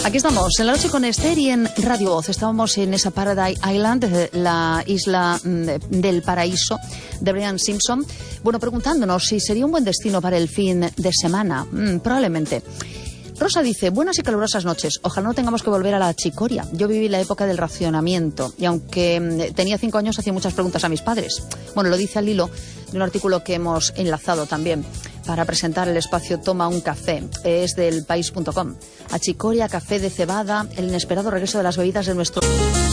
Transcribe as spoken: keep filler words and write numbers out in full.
Aquí estamos, en la noche con Esther y en Radio Voz. Estábamos en esa Paradise Island, la isla del paraíso de Brian Simpson. Bueno, preguntándonos si sería un buen destino para el fin de semana. Mm, probablemente. Rosa dice, buenas y calurosas noches. Ojalá no tengamos que volver a la chicoria. Yo viví la época del racionamiento y aunque tenía cinco años hacía muchas preguntas a mis padres. Bueno, lo dice al hilo de un artículo que hemos enlazado también para presentar el espacio Toma un café. Es del país punto com. Achicoria, café de cebada, el inesperado regreso de las bebidas de nuestro...